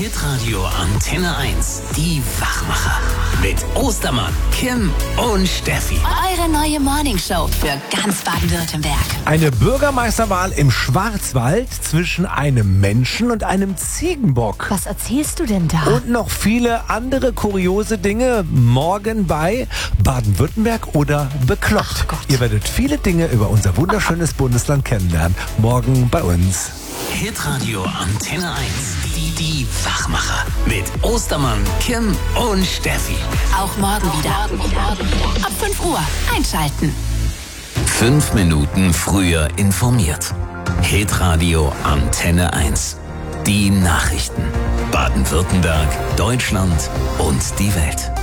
Hitradio Antenne 1. Die Wachmacher. Mit Ostermann, Kim und Steffi. Eure neue Morningshow für ganz Baden-Württemberg. Eine Bürgermeisterwahl im Schwarzwald zwischen einem Menschen und einem Ziegenbock. Was erzählst du denn da? Und noch viele andere kuriose Dinge morgen bei Baden-Württemberg oder Bekloppt. Ach Gott. Ihr werdet viele Dinge über unser wunderschönes Bundesland kennenlernen. Morgen bei uns. Hitradio Antenne 1. Die Wachmacher. Mit Ostermann, Kim und Steffi. Auch morgen wieder. Ab 5 Uhr einschalten. 5 Minuten früher informiert. Hitradio Antenne 1. Die Nachrichten. Baden-Württemberg, Deutschland und die Welt.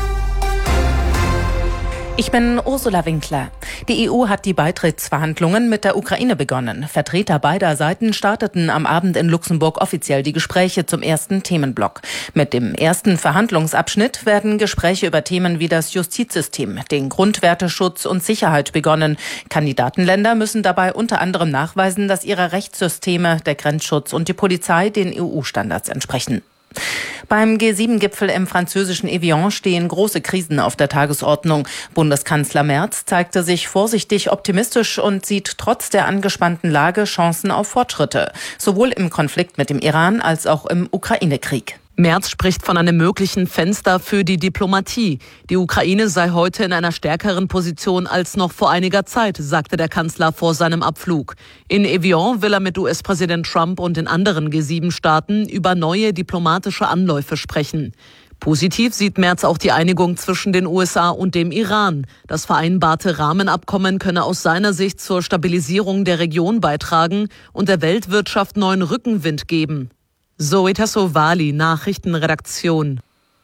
Ich bin Ursula Winkler. Die EU hat die Beitrittsverhandlungen mit der Ukraine begonnen. Vertreter beider Seiten starteten am Abend in Luxemburg offiziell die Gespräche zum ersten Themenblock. Mit dem ersten Verhandlungsabschnitt werden Gespräche über Themen wie das Justizsystem, den Grundwerteschutz und Sicherheit begonnen. Kandidatenländer müssen dabei unter anderem nachweisen, dass ihre Rechtssysteme, der Grenzschutz und die Polizei den EU-Standards entsprechen. Beim G7-Gipfel im französischen Evian stehen große Krisen auf der Tagesordnung. Bundeskanzler Merz zeigte sich vorsichtig optimistisch und sieht trotz der angespannten Lage Chancen auf Fortschritte, sowohl im Konflikt mit dem Iran als auch im Ukraine-Krieg. Merz spricht von einem möglichen Fenster für die Diplomatie. Die Ukraine sei heute in einer stärkeren Position als noch vor einiger Zeit, sagte der Kanzler vor seinem Abflug. In Evian will er mit US-Präsident Trump und den anderen G7-Staaten über neue diplomatische Anläufe sprechen. Positiv sieht Merz auch die Einigung zwischen den USA und dem Iran. Das vereinbarte Rahmenabkommen könne aus seiner Sicht zur Stabilisierung der Region beitragen und der Weltwirtschaft neuen Rückenwind geben. Zoe Tassovali, Nachrichtenredaktion.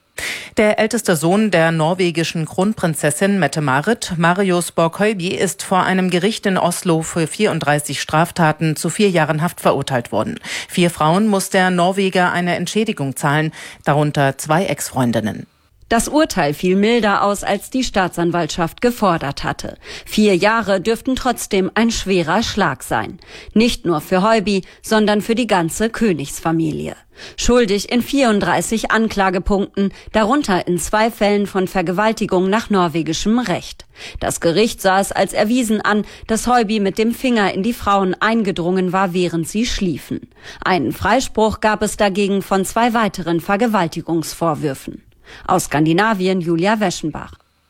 Der älteste Sohn der norwegischen Kronprinzessin Mette-Marit, Marius Borg-Høiby, ist vor einem Gericht in Oslo für 34 Straftaten zu 4 Jahren Haft verurteilt worden. 4 Frauen muss der Norweger eine Entschädigung zahlen, darunter 2 Ex-Freundinnen. Das Urteil fiel milder aus, als die Staatsanwaltschaft gefordert hatte. 4 Jahre dürften trotzdem ein schwerer Schlag sein. Nicht nur für Høiby, sondern für die ganze Königsfamilie. Schuldig in 34 Anklagepunkten, darunter in 2 Fällen von Vergewaltigung nach norwegischem Recht. Das Gericht sah es als erwiesen an, dass Høiby mit dem Finger in die Frauen eingedrungen war, während sie schliefen. Einen Freispruch gab es dagegen von 2 weiteren Vergewaltigungsvorwürfen. Aus Skandinavien Julia Weschenbach.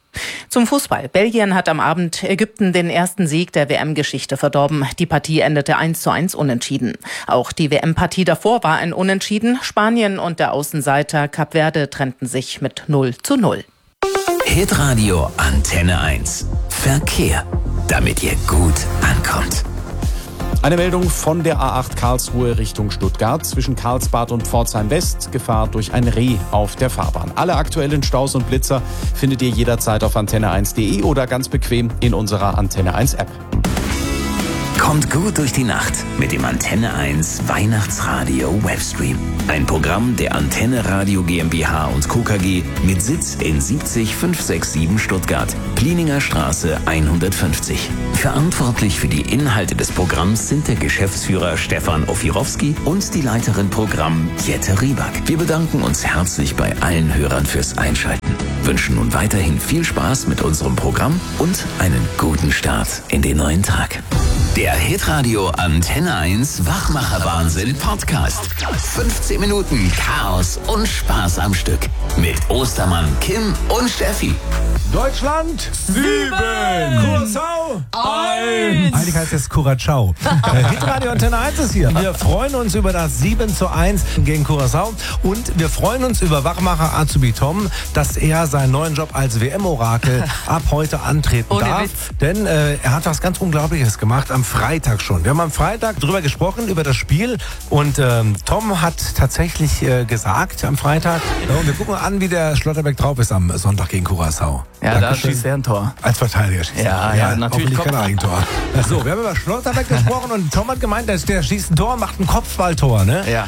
Zum Fußball. Belgien hat am Abend Ägypten den ersten Sieg der WM-Geschichte verdorben. Die Partie endete 1:1 unentschieden. Auch die WM-Partie davor war ein Unentschieden. Spanien und der Außenseiter Kap Verde trennten sich mit 0:0. Hitradio Antenne 1. Verkehr. Damit ihr gut ankommt. Eine Meldung von der A8 Karlsruhe Richtung Stuttgart. Zwischen Karlsbad und Pforzheim West Gefahr durch ein Reh auf der Fahrbahn. Alle aktuellen Staus und Blitzer findet ihr jederzeit auf antenne1.de oder ganz bequem in unserer Antenne 1 App. Kommt gut durch die Nacht mit dem Antenne 1 Weihnachtsradio Webstream. Ein Programm der Antenne Radio GmbH und Co. KG mit Sitz in 70567 Stuttgart, Plininger Straße 150. Verantwortlich für die Inhalte des Programms sind der Geschäftsführer Stefan Ofirowski und die Leiterin Programm Jette Rieback. Wir bedanken uns herzlich bei allen Hörern fürs Einschalten. Wünschen nun weiterhin viel Spaß mit unserem Programm und einen guten Start in den neuen Tag. Der Hitradio Antenne 1 Wachmacher-Wahnsinn Podcast. 15 Minuten Chaos und Spaß am Stück. Mit Ostermann, Kim und Steffi. Deutschland 7, Curaçao 1. Eigentlich heißt es Curacao. Hitradio Antenne 1 ist hier. Wir freuen uns über das 7:1 gegen Curaçao und wir freuen uns über Wachmacher Azubi Tom, dass er seinen neuen Job als WM-Orakel ab heute antreten darf. Denn er hat was ganz Unglaubliches gemacht am Freitag schon. Wir haben am Freitag drüber gesprochen, über das Spiel und Tom hat tatsächlich gesagt am Freitag, und wir gucken an, wie der Schlotterbeck drauf ist am Sonntag gegen Curaçao. Ja, da schießt er ein Tor. Als Verteidiger schießt er. Ja, natürlich. Kein Eigentor. So, wir haben über Schlotterbeck gesprochen und Tom hat gemeint, dass der schießt ein Tor, macht ein Kopfballtor, ne? Ja.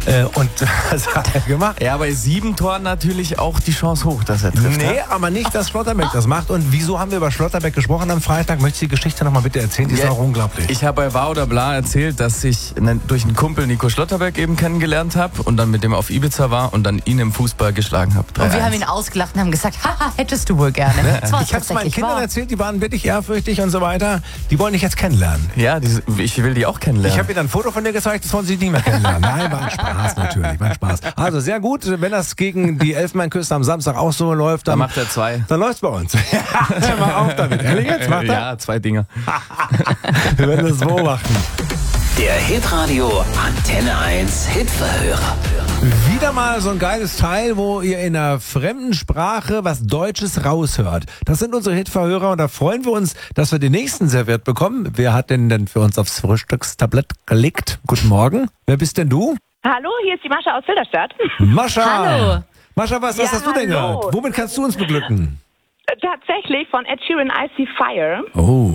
Und das hat er gemacht. Ja, bei 7 Toren natürlich auch die Chance hoch, dass er trifft. Nee, aber nicht, dass Schlotterbeck das macht. Und wieso haben wir über Schlotterbeck gesprochen am Freitag? Möchtest du die Geschichte nochmal bitte erzählen? Die ist auch unglaublich. Ich habe bei Wahr oder Bla erzählt, dass ich durch einen Kumpel Nico Schlotterbeck eben kennengelernt habe und dann mit dem auf Ibiza war und dann ihn im Fußball geschlagen habe. Und wir haben ihn ausgelacht und haben gesagt, haha, hättest du wohl gerne. Das war Ich habe es meinen tatsächlich Kindern wahr. erzählt, die waren wirklich ehrfürchtig und so weiter. Die wollen dich jetzt kennenlernen. Ja, ich will die auch kennenlernen. Ich habe ihnen ein Foto von dir gezeigt, das wollen sie nicht mehr kennenlernen. Nein, war ein Spaß natürlich, war ein Spaß. Also sehr gut, wenn das gegen die Elfenbeinküste am Samstag auch so läuft, dann macht er 2. Dann läuft's bei uns. Ja, mach auf damit. Ehrlich jetzt? Macht er? Ja, 2 Dinger. Wir werden das beobachten. Der Hitradio Antenne 1 Hitverhörer. Wieder mal so ein geiles Teil, wo ihr in einer fremden Sprache was Deutsches raushört. Das sind unsere Hitverhörer und da freuen wir uns, dass wir den nächsten serviert bekommen. Wer hat denn für uns aufs Frühstückstablett gelegt? Guten Morgen. Wer bist denn du? Hallo, hier ist die Mascha aus Filderstadt. Mascha. Hallo. Mascha, was hast du denn hallo. gehört? Womit kannst du uns beglücken? Tatsächlich von Ed Sheeran, I See Fire. Oh.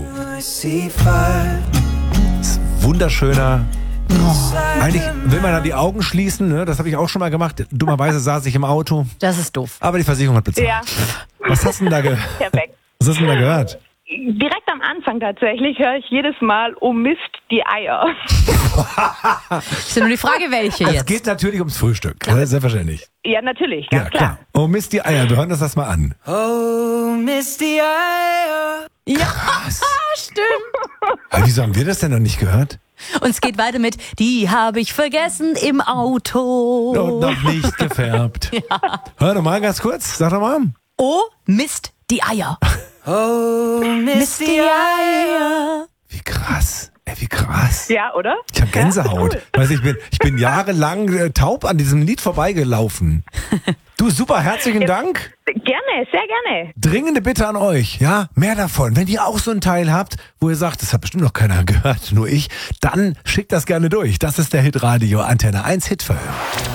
Wunderschöner. Eigentlich will man da die Augen schließen, ne? Das habe ich auch schon mal gemacht. Dummerweise saß ich im Auto, Das ist doof. aber die Versicherung hat bezahlt. Ja, Was hast du denn da gehört? perfekt. Was hast du denn da gehört? Direkt am Anfang tatsächlich höre ich jedes Mal, oh Mist, die Eier. Ist ja nur die Frage, welche Es jetzt. geht natürlich ums Frühstück, ja, selbstverständlich. Ja, natürlich, ganz klar. Oh Mist, die Eier, wir hören uns das mal an. Ja, Krass. stimmt. Aber wieso haben wir das denn noch nicht gehört? Und es geht weiter mit, die habe ich vergessen im Auto. Und noch nicht gefärbt. Hör doch mal ganz kurz, sag doch mal. Oh, Mist, die Eier. Oh, Mist, die Eier. Wie krass. Ey, wie krass. Ja, oder? Ich habe Gänsehaut. Ja, cool. Weißt du, ich bin jahrelang taub an diesem Lied vorbeigelaufen. Du, super, herzlichen Dank. Gerne, sehr gerne. Dringende Bitte an euch, ja, mehr davon. Wenn ihr auch so einen Teil habt, wo ihr sagt, das hat bestimmt noch keiner gehört, nur ich, dann schickt das gerne durch. Das ist der Hitradio Antenne 1 Hitverhörer.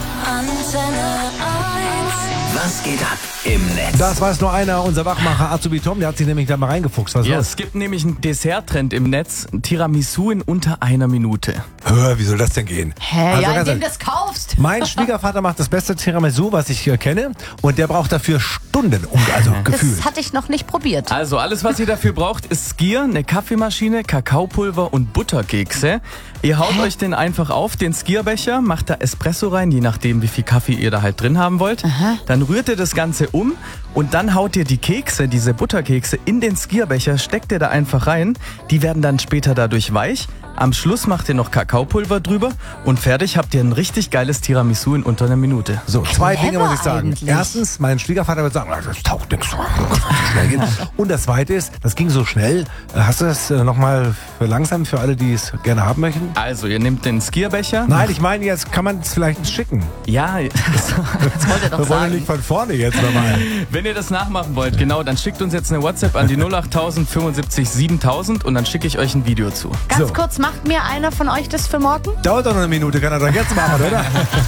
Was geht ab im Netz? Das weiß nur einer, unser Wachmacher Azubi Tom, der hat sich nämlich da mal reingefuchst. Was ist Ja, los? es gibt nämlich einen Desserttrend im Netz, Tiramisu in unter 1 Minute. Hör, wie soll das denn gehen? Hä, ja, ganz indem ehrlich, du das kaufst. mein Schwiegervater macht das beste Tiramisu, was ich kenne, und der braucht dafür Stunden, also gefühlt. Das hatte ich noch nicht probiert. Also alles, was ihr dafür braucht, ist Skier, eine Kaffeemaschine, Kakaopulver und Butterkekse. Ihr haut euch den einfach auf, den Skierbecher, macht da Espresso rein, je nachdem, wie viel Kaffee ihr da halt drin haben wollt. Dann rührt ihr das Ganze um und dann haut ihr die Kekse, diese Butterkekse, in den Skierbecher, steckt ihr da einfach rein. Die werden dann später dadurch weich. Am Schluss macht ihr noch Kakaopulver drüber und fertig habt ihr ein richtig geiles Tiramisu in unter 1 Minute. So, zwei Clever Dinge muss ich sagen. eigentlich. Erstens, mein Schwiegervater wird sagen, das taucht nichts, das kann so schnell gehen. Und das Zweite ist, das ging so schnell. Hast du das nochmal langsam für alle, die es gerne haben möchten? Also, ihr nehmt den Skierbecher. Nein, ich meine, jetzt kann man es vielleicht schicken. Ja, Das wollte er doch Wir wollen ja sagen. nicht von vorne jetzt nochmal. wenn ihr das nachmachen wollt, genau, dann schickt uns jetzt eine WhatsApp an die 08000 75 7000 und dann schicke ich euch ein Video zu. Ganz So. kurz, macht mir einer von euch das für morgen? Dauert doch noch eine Minute, kann er doch jetzt machen, oder?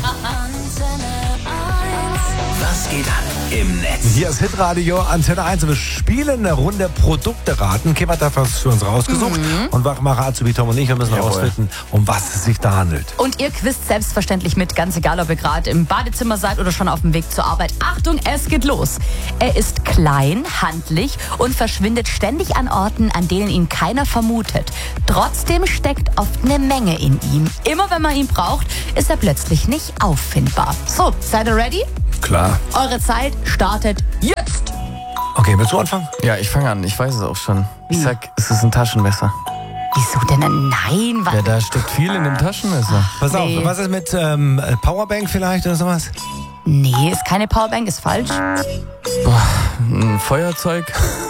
Was geht ab im Netz? Hier ist Hitradio Antenne 1 und wir spielen eine Runde Produkte raten. Kim hat da was für uns rausgesucht und Wachmacher Azubi Tom und ich, wir müssen rausfinden, um was es sich da handelt. Und ihr quizt selbstverständlich mit, ganz egal, ob ihr gerade im Badezimmer seid oder schon auf dem Weg zur Arbeit. Achtung, es geht los. Er ist klein, handlich und verschwindet ständig an Orten, an denen ihn keiner vermutet. Trotzdem steckt oft eine Menge in ihm. Immer wenn man ihn braucht, ist er plötzlich nicht auffindbar. So, seid ihr ready? Klar. Eure Zeit startet jetzt. Okay, willst du anfangen? Ja, ich fange an, ich weiß es auch schon. Ich sag, es ist ein Taschenmesser. Wieso denn? Nein, was? Ja, da steckt viel in dem Taschenmesser. Pass auf, Nee. was ist mit Powerbank vielleicht oder sowas? Nee, ist keine Powerbank, ist falsch. Ein Feuerzeug.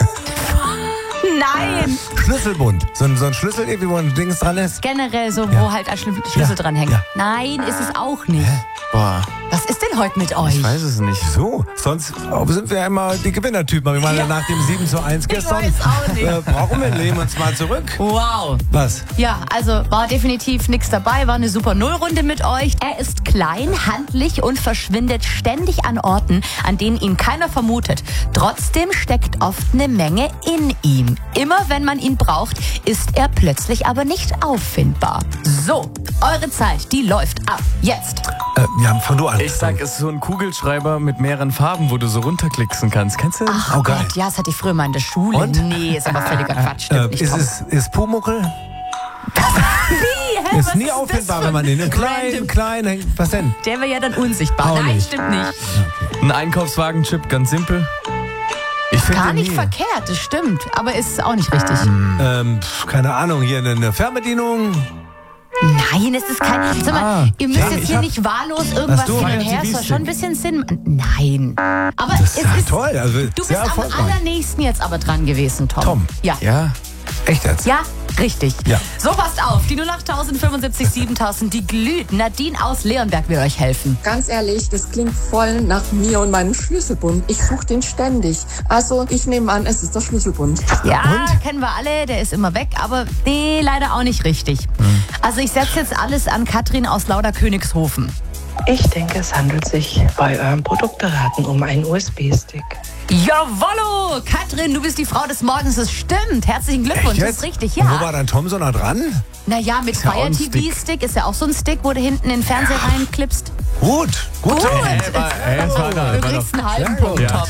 Nein! Schlüsselbund. So ein Schlüssel irgendwie, wo ein Dings dran ist. Generell so, wo halt ein Schlüssel dran hängt. Ja. Nein, ist es auch nicht. Boah, Was ist denn heute mit euch? ich weiß es nicht. So, sonst sind wir ja immer die Gewinnertypen. Wir waren ja nach dem 7:1 gestern. weiß auch nicht. Brauchen wir, lehnen uns mal zurück. Wow. Was? Ja, also war definitiv nichts dabei, war eine super Nullrunde mit euch. Er ist klein, handlich und verschwindet ständig an Orten, an denen ihn keiner vermutet. Trotzdem steckt oft eine Menge in ihm. Immer wenn man ihn braucht, ist er plötzlich aber nicht auffindbar. So, eure Zeit, die läuft ab. Jetzt. Ja, fang du an. Ich sag, es ist so ein Kugelschreiber mit mehreren Farben, wo du so runterklicksen kannst. Kennst du das? Ach Gott, ja, das hatte ich früher mal in der Schule. Und? Nee, ist aber völliger Quatsch. Stimmt nicht, Tom. Ist Pumuckl? Wie? Hä, Ist was nie das auffindbar, für wenn man den ein klein, was denn? Der wäre ja dann unsichtbar. Auch Nein, nicht. stimmt nicht. Ein Einkaufswagen-Chip, ganz simpel. Ich find Gar den nicht nie. verkehrt, das stimmt. Aber ist auch nicht richtig. Keine Ahnung, hier eine Fernbedienung. Nein, es ist kein... Sag mal, ihr müsst ja, jetzt ich hier hab- nicht wahllos irgendwas du? hin und Fire her. Es soll schon ein bisschen Sinn... Nein. Aber Das es ist ja ist... toll. Also Du sehr bist am erfolgreich. allernächsten jetzt aber dran gewesen, Tom. Tom? Ja. Ja. Echt jetzt? Ja, richtig. Ja. So, passt auf. Die 08000 75 7000, die glüht. Nadine aus Leonberg will euch helfen. Ganz ehrlich, das klingt voll nach mir und meinem Schlüsselbund. Ich suche den ständig. Also ich nehme an, es ist der Schlüsselbund. Ja, kennen wir alle, der ist immer weg, aber nee, leider auch nicht richtig. Also ich setze jetzt alles an Katrin aus Lauderkönigshofen. Ich denke, es handelt sich bei eurem Produktberaten um einen USB-Stick. Jawollo! Katrin, du bist die Frau des Morgens, das stimmt. Herzlichen Glückwunsch, Echt das jetzt? ist richtig, Und wo ja. war dann Tom so nah dran? Naja, mit Ist ja auch Fire ein TV-Stick ist ja auch so ein Stick, wo du hinten in den Fernseher reinklippst. Gut. Gut. Es war da. Du kriegst einen halben Punkt, Tom.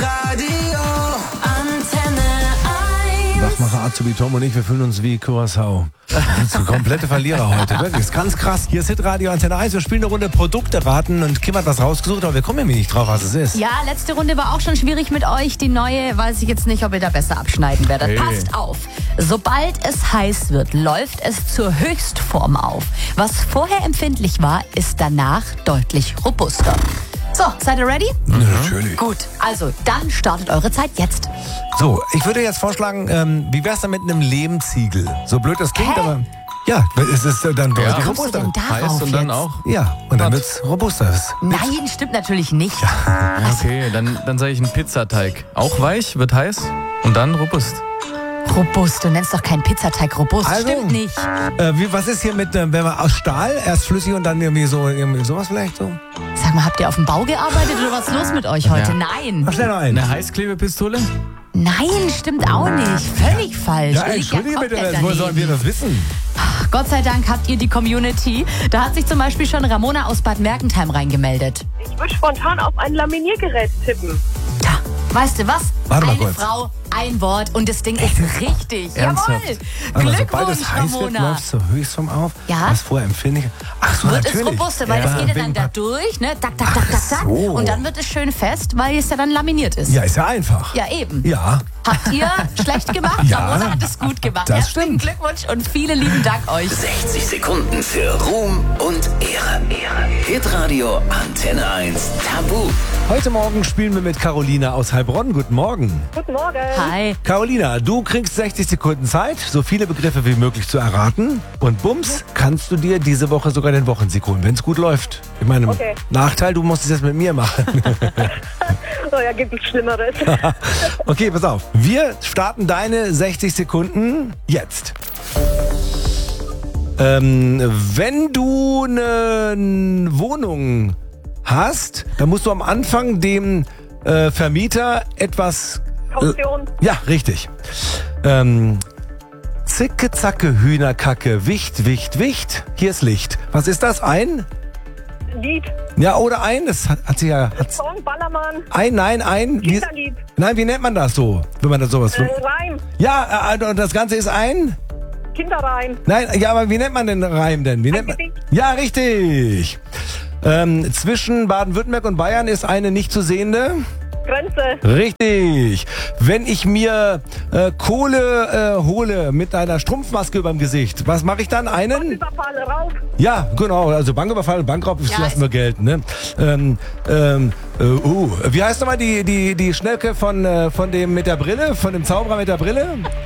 Wachmacher Azubi Tom und ich, wir fühlen uns wie Curaçao. So komplette Verlierer heute, wirklich. Das ist ganz krass. Hier ist Hitradio Antenne 1, wir spielen eine Runde Produkte raten und Kim hat was rausgesucht, aber wir kommen nämlich nicht drauf, was es ist. Ja, letzte Runde war auch schon schwierig mit euch. Die neue weiß ich jetzt nicht, ob ihr da besser abschneiden werdet. Hey. Passt auf. Sobald es heiß wird, läuft es zur Höchstform auf. Was vorher empfindlich war, ist danach deutlich robuster. So, seid ihr ready? Natürlich. Gut, also dann startet eure Zeit jetzt. So, ich würde jetzt vorschlagen, wie wär's denn mit einem Lehmziegel? So blöd das klingt, Hä? aber ja, es ist dann Ja. deutlich Kommst du robuster. denn darauf Heiß und dann jetzt? auch. Ja, und dann wird's robuster. Nein, stimmt natürlich nicht. Okay, dann sage ich einen Pizzateig. Auch weich, wird heiß und dann robust. Robust, du nennst doch keinen Pizzateig robust. Also, Stimmt nicht. Was ist hier mit, wenn man aus Stahl, erst flüssig und dann irgendwie sowas vielleicht so? Sag mal, habt ihr auf dem Bau gearbeitet oder was ist los mit euch heute? Ja. Nein. Mach schnell noch einen. Eine Heißklebepistole? Nein, stimmt auch nicht. Völlig falsch. Ja, Ihr liegt entschuldige bitte, komplett woher sollen wir daneben. das wissen? Gott sei Dank habt ihr die Community. Da hat sich zum Beispiel schon Ramona aus Bad Mergentheim reingemeldet. Ich würde spontan auf ein Laminiergerät tippen. Ja, weißt du was? Warte mal Eine kurz. Frau, ein Wort und das Ding ist richtig. Ernsthaft? Jawohl. Aber sobald Glückwunsch, es heiß wird, Ramona. läuft es zur Höchstform auf. Ja. Was vorher empfindlich. Ach so, Wird natürlich. es robuster, weil das geht ja dann da durch, ne? Tak, tak, tak, tak, tak. so. Und dann wird es schön fest, weil es ja dann laminiert ist. Ja, ist ja einfach. Ja, eben. Ja. Habt ihr schlecht gemacht? Ja. Ramona hat es gut gemacht. Das Herzlichen stimmt. Glückwunsch und vielen lieben Dank euch. 60 Sekunden für Ruhm und Ehre. Hitradio Antenne 1 Tabu. Heute Morgen spielen wir mit Carolina aus Heilbronn. Guten Morgen. Guten Morgen. Hi. Carolina, du kriegst 60 Sekunden Zeit, so viele Begriffe wie möglich zu erraten. Und bums, kannst du dir diese Woche sogar den Wochensieg holen, wenn es gut läuft. Ich meine, Okay. Nachteil, du musst es jetzt mit mir machen. Oh ja, gibt es Schlimmeres. Okay, pass auf. Wir starten deine 60 Sekunden jetzt. Wenn du eine Wohnung hast, dann musst du am Anfang dem Vermieter etwas... Kaution. Ja, richtig. Zicke, zacke, Hühnerkacke, Wicht, Wicht, Wicht. Hier ist Licht. Was ist das? Ein? Lied. Ja, oder ein? Das hat sie ja... Song, Ballermann. Ein. Kinderlied. Nein, wie nennt man das so, wenn man das sowas... Reim. Ja, und das Ganze ist ein... Kinderreim. Nein, ja, aber wie nennt man den Reim denn? Wie nennt man? Gedicht. Ja, richtig. Zwischen Baden-Württemberg und Bayern ist eine nicht zu sehende... Grenze. Richtig. Wenn ich mir Kohle hole mit einer Strumpfmaske überm Gesicht, was mache ich dann? Einen? Überfall, Raub. Ja, genau. Also Banküberfall, Bankraub lassen wir gelten. Ne? Wie heißt nochmal die Schnecke von dem mit der Brille, von dem Zauberer mit der Brille?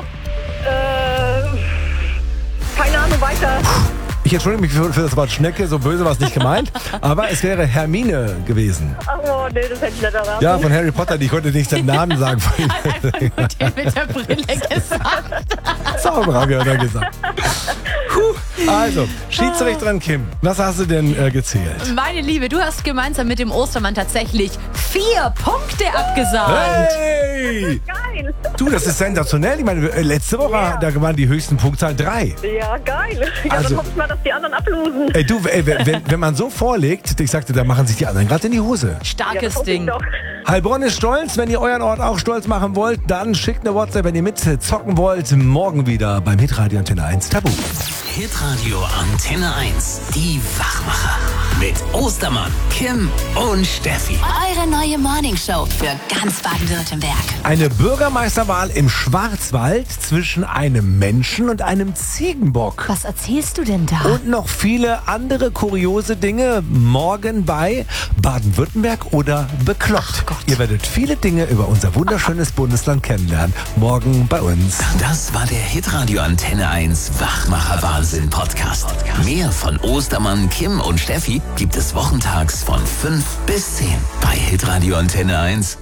Keine Ahnung, weiter. Ich entschuldige mich für das Wort Schnecke, so böse war es nicht gemeint, aber es wäre Hermine gewesen. Oh, nee, das hätte ich nicht erraten. Ja, von Harry Potter, ich konnte nicht den Namen sagen. Einfach nur den mit der Brille gesagt. Zauberer, wie hat er gesagt. Also, Schiedsrichterin Kim, was hast du denn gezählt? Meine Liebe, du hast gemeinsam mit dem Ostermann tatsächlich 4 Punkte abgesahnt. Hey! Geil. Du, das ist sensationell. Ich meine, letzte Woche, da waren die höchsten Punktzahl 3. Ja, geil. Ja, Also- dann hoffe ich mal, dass die anderen ablosen. Ey, du, wenn man so vorlegt, ich sagte, da machen sich die anderen gerade in die Hose. Starkes Ding. Doch. Heilbronn ist stolz. Wenn ihr euren Ort auch stolz machen wollt, dann schickt eine WhatsApp, wenn ihr mitzocken wollt. Morgen wieder beim Hitradio Antenne 1 Tabu. Hitradio Antenne 1. Die Wachmacher. Mit Ostermann, Kim und Steffi. Eure neue Morningshow für ganz Baden-Württemberg. Eine Bürgermeisterwahl im Schwarzwald zwischen einem Menschen und einem Ziegenbock. Was erzählst du denn da? Und noch viele andere kuriose Dinge morgen bei Baden-Württemberg oder Bekloppt. Ihr werdet viele Dinge über unser wunderschönes Bundesland kennenlernen. Morgen bei uns. Das war der Hitradio Antenne 1 Wachmacher Wahnsinn Podcast. Mehr von Ostermann, Kim und Steffi gibt es wochentags von 5 bis 10 bei Hitradio Antenne 1.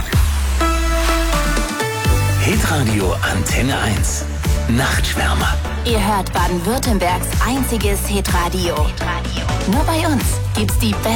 Hitradio Antenne 1. Nachtschwärmer. Ihr hört Baden-Württembergs einziges Hitradio. Nur bei uns gibt's die